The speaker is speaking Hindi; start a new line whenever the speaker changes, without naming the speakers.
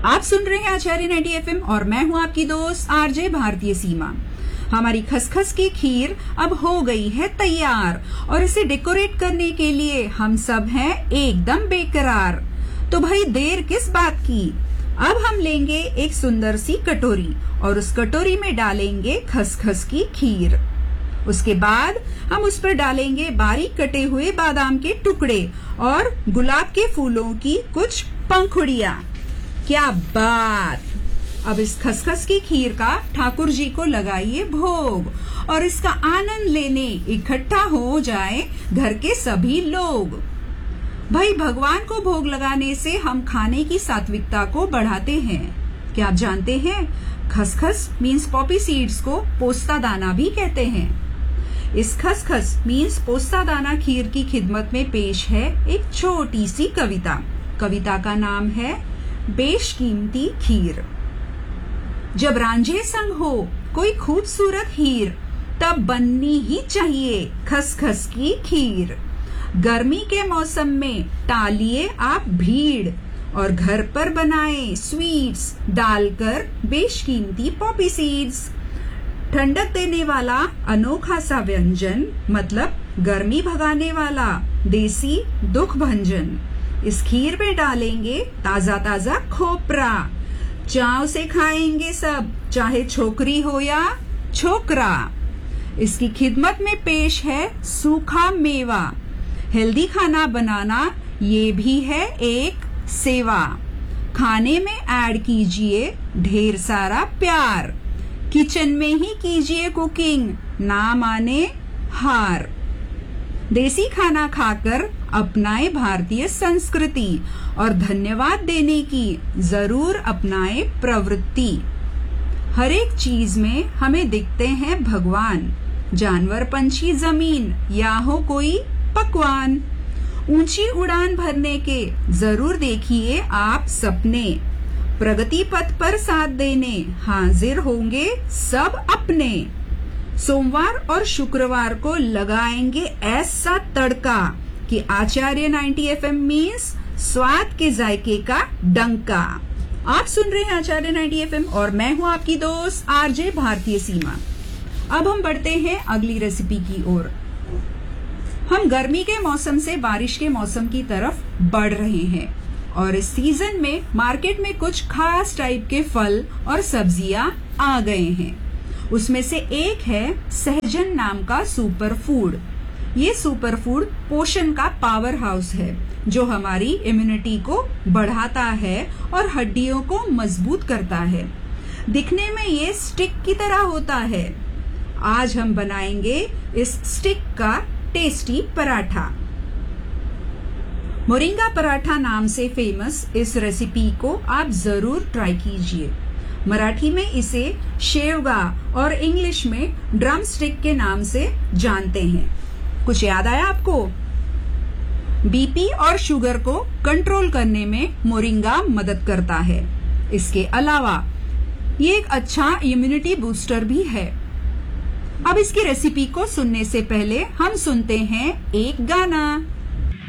आप सुन रहे हैं आचार्य 90 एफएम और मैं हूं आपकी दोस्त आरजे भारतीय सीमा। हमारी खसखस की खीर अब हो गई है तैयार और इसे डेकोरेट करने के लिए हम सब हैं एकदम बेकरार। तो भाई देर किस बात की, अब हम लेंगे एक सुंदर सी कटोरी और उस कटोरी में डालेंगे खसखस की खीर। उसके बाद हम उस पर डालेंगे बारीक कटे हुए बादाम के टुकड़े और गुलाब के फूलों की कुछ पंखुड़ियां। क्या बात! अब इस खसखस की खीर का ठाकुर जी को लगाइए भोग और इसका आनंद लेने इकट्ठा हो जाए घर के सभी लोग। भाई भगवान को भोग लगाने से हम खाने की सात्विकता को बढ़ाते हैं। क्या आप जानते हैं खसखस मीन्स पॉपी सीड्स को पोस्ता दाना भी कहते हैं। इस खसखस मीन्स पोस्ता दाना खीर की खिदमत में पेश है एक छोटी सी कविता। कविता का नाम है बेशकीमती खीर। जब रांझे संग हो कोई खूबसूरत हीर, तब बननी ही चाहिए खसखस की खीर। गर्मी के मौसम में टालिए आप भीड़ और घर पर बनाएं स्वीट्स डालकर बेशकीमती पॉपी सीड्स। ठंडक देने वाला अनोखा सा व्यंजन, मतलब गर्मी भगाने वाला देसी दुख भंजन। इस खीर में डालेंगे ताजा ताजा खोपरा, चाव से खाएंगे सब, चाहे छोकरी हो या छोकरा। इसकी खिदमत में पेश है सूखा मेवा। हेल्दी खाना बनाना ये भी है एक सेवा। खाने में ऐड कीजिए ढेर सारा प्यार, किचन में ही कीजिए कुकिंग, ना माने हार। देसी खाना खाकर अपनाए भारतीय संस्कृति और धन्यवाद देने की जरूर अपनाए प्रवृत्ति। हर एक चीज में हमें दिखते हैं भगवान, जानवर पंछी जमीन या हो कोई पकवान। ऊंची उड़ान भरने के जरूर देखिए आप सपने, प्रगति पथ पर साथ देने हाजिर होंगे सब अपने। सोमवार और शुक्रवार को लगाएंगे ऐसा तड़का कि आचार्य 90 एफएम मीन्स स्वाद के जायके का डंका। आप सुन रहे हैं आचार्य 90 एफएम और मैं हूं आपकी दोस्त आरजे भारतीय सीमा। अब हम बढ़ते हैं अगली रेसिपी की ओर। हम गर्मी के मौसम से बारिश के मौसम की तरफ बढ़ रहे हैं और इस सीजन में मार्केट में कुछ खास टाइप के फल और सब्जियां आ गए हैं। उसमें से एक है सहजन नाम का सुपर फूड। ये सुपर फूड पोषण का पावर हाउस है जो हमारी इम्यूनिटी को बढ़ाता है और हड्डियों को मजबूत करता है। दिखने में ये स्टिक की तरह होता है। आज हम बनाएंगे इस स्टिक का टेस्टी पराठा। मोरिंगा पराठा नाम से फेमस इस रेसिपी को आप जरूर ट्राई कीजिए। मराठी में इसे शेवगा और इंग्लिश में ड्रम स्टिक के नाम से जानते हैं। कुछ याद आया आपको? बीपी और शुगर को कंट्रोल करने में मोरिंगा मदद करता है। इसके अलावा ये एक अच्छा इम्यूनिटी बूस्टर भी है। अब इसकी रेसिपी को सुनने से पहले हम सुनते हैं एक गाना।